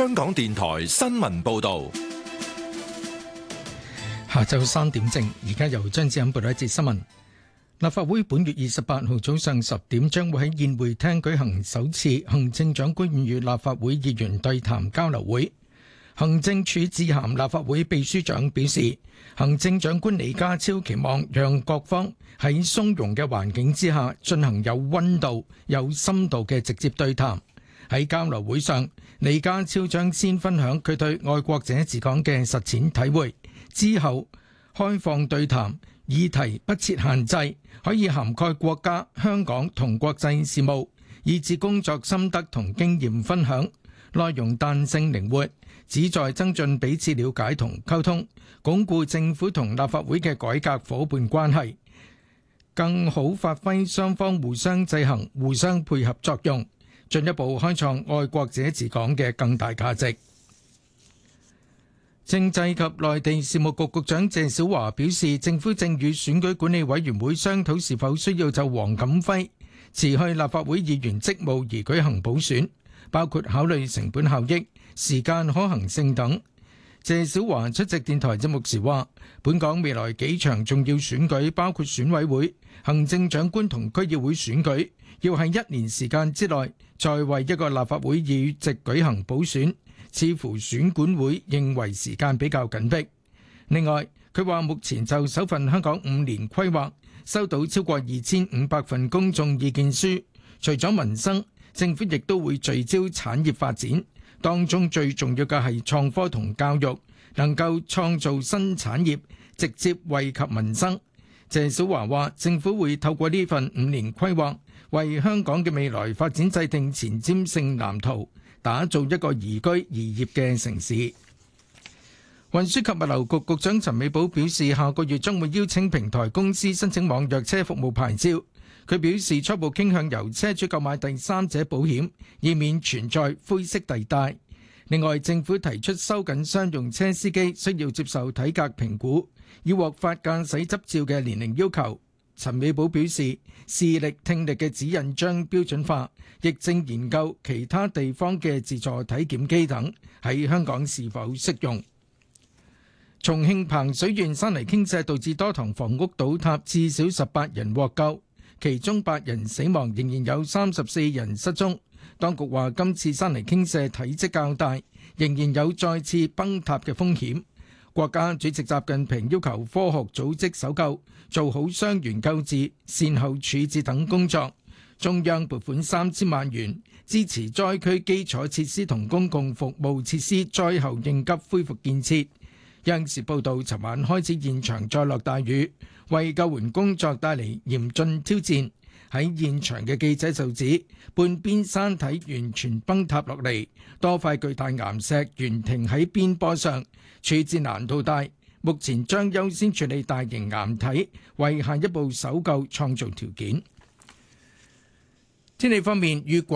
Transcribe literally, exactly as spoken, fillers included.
香港電台新聞報道。 下晝三點正，而家由張志欣報道一節新聞。立法會本月二十八號早上十點將會喺宴會廳舉行首次行政長官與立法會議員對談交流會。行政署致函立法會秘書長表示，行政長官李家超期望讓各方喺鬆容嘅環境之下進行有溫度、有深度嘅直接對談。喺交流會上，李家超將先分享佢對愛國者治港嘅實踐體會，之後開放對談，議題不設限制，可以涵蓋國家、香港同國際事務，以至工作心得同經驗分享，內容彈性靈活，旨在增進彼此了解同溝通，鞏固政府同立法會嘅改革夥伴關係，更好發揮雙方互相制衡、互相配合作用，進一步開創愛國者治港嘅更大價值。政制及內地事務局局長謝小華表示，政府正與選舉管理委員會商討是否需要就黃錦輝辭去立法會議員職務而舉行補選，包括考慮成本效益、時間可行性等。謝小華出席電台節目時話，本港未來幾場重要選舉，包括選委會、行政長官同區議會選舉，要喺一年時間之內再為一個立法會議席舉行補選，似乎選管會認為時間比較緊迫。另外，佢話目前就首份香港五年規劃收到超過二千五百份公眾意見書，除咗民生，政府亦都會聚焦產業發展，當中最重要嘅係創科同教育，能夠創造新產業，直接惠及民生。謝小華話，政府會透過呢份五年規劃，為香港嘅未來發展制定前瞻性藍圖，打造一個宜居宜業嘅城市。運輸及物流局局長陳美寶表示，下個月將會邀請平台公司申請網約車服務牌照。佢表示初步傾向由車主購買第三者保險，以免存在灰色地帶。另外，政府提出收緊商用車司機需要接受體格評估，以獲發駕駛執照嘅年齡要求。陳美寶表示，視力、聽力嘅指引將標準化，亦正研究其他地方嘅自助體檢機等喺香港是否適用。重慶彭水縣山泥傾瀉導致多幢房屋倒塌，至少十八人獲救，其中八人死亡，仍然有三十四人失蹤。當局話今次山泥傾瀉體積較大，仍然有再次崩塌嘅風險。國家主席習近平要求科學組織搜救，做好傷員救治、善後處置等工作。中央撥款三千萬元支持災區基礎設施同公共服務設施災後應急恢復建設。央視報道，尋晚開始現場再落大雨，為救援工作帶嚟嚴峻挑戰。喺現場嘅記者就指，半邊山體完全崩塌落嚟，多塊巨大岩石懸停喺邊坡上，處置難度大。目前將優先處理大型岩體，為下一步搜救創造條件。天氣方面，與廣